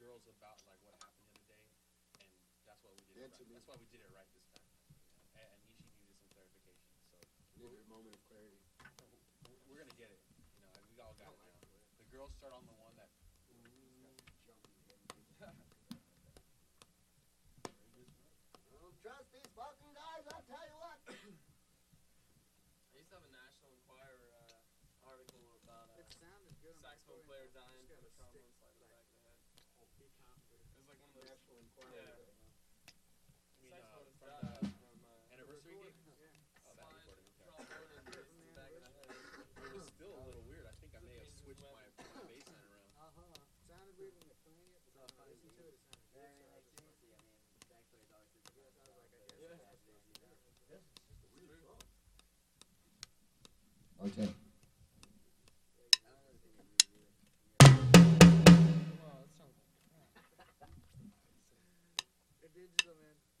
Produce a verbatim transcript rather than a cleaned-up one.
girls about like what happened the other day, and that's why we did it right. That's why we did it right this time. You know, and, and Ishii needed some clarification, so needed a moment of clarity. We're, we're gonna get it. You know, we all got it now. The girls start on the one that. Don't trust these fucking guys, I'll tell you what. I used to have a National Enquirer uh, article about a It sounded good. saxophone player dying from a trombone slide in the back of the head. Oh, be confident. It was like one of those. National Enquirer. Yeah. You mean, uh, Saxophonist from died the from uh, anniversary gig? Yeah. Oh, that slide recording. Okay. trombone and hit the back of the head. It was still a little weird. I think I may have switched my, my bass line around. Uh-huh. Sounded weird when you're playing it, but It's all when I fun and listened to it, games. it sounded Yeah, good. I mean, So I like was seriously, I mean, back players always did the yes, I was like, I guess Yeah. that's as supposed it to is, be you know. done. This is just a weird song. Okay. I don't really think I really do it. Wow, that sounds like crap. They're digital, man.